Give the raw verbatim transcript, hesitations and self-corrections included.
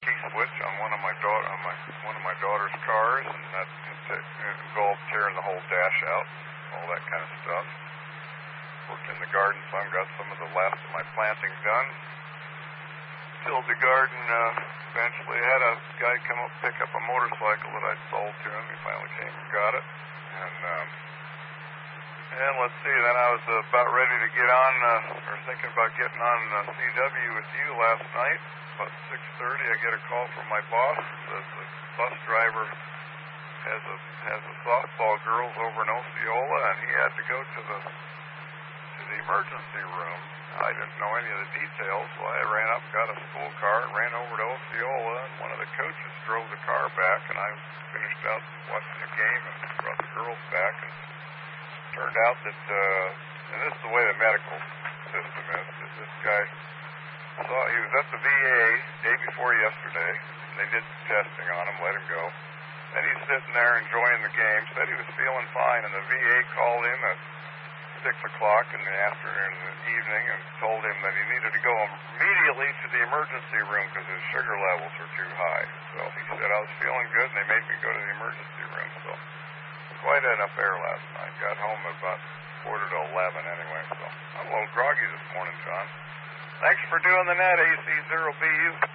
key switch on one of my daughter on my one of my daughter's cars, and that involved tearing the whole dash out, all that kind of stuff. Worked in the garden some, got some of the last of my planting done. Tilled the garden. Uh, eventually, had a guy come up pick up a motorcycle that I sold to him. He finally came and got it, and um, and let's see. Then I was uh, about ready to get on, uh, or thinking about getting on uh, C W with you last night. About six thirty, I get a call from my boss. Says the bus driver has a has a softball girls over in Osceola, and he had to go to the to the emergency room. I didn't know any of the details, so I ran up, got a school car, and ran over to Osceola, and one of the coaches drove the car back, and I finished out watching the game and brought the girls back, and it turned out that, uh, and this is the way the medical system is, is this guy saw, he was at the V A day before yesterday. They did some testing on him, let him go. And he's sitting there enjoying the game, said he was feeling fine, and the V A called him at six o'clock in the afternoon, in the evening, and told him that he needed to go immediately to the emergency room because his sugar levels were too high. So he said, I was feeling good, and they made me go to the emergency room. So quite an affair last night. Got home at about quarter to eleven anyway, so I'm a little groggy this morning, John. Thanks for doing the net, A C zero B U.